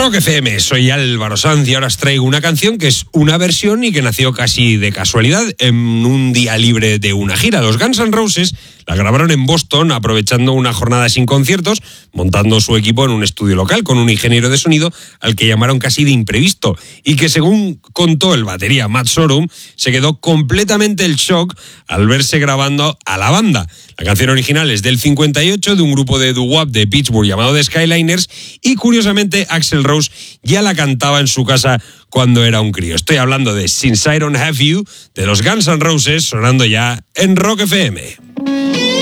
Rock FM, soy Álvaro Sanz y ahora os traigo una canción que es una versión y que nació casi de casualidad en un día libre de una gira. Los Guns N' Roses la grabaron en Boston aprovechando una jornada sin conciertos, montando su equipo en un estudio local con un ingeniero de sonido al que llamaron casi de imprevisto y que, según contó el batería Matt Sorum, se quedó completamente en shock al verse grabando a la banda. La canción original es del 58 de un grupo de doo-wop de Pittsburgh llamado The Skyliners y, curiosamente, Axl Rose ya la cantaba en su casa cuando era un crío. Estoy hablando de Since I Don't Have You, de los Guns N' Roses, sonando ya en Rock FM.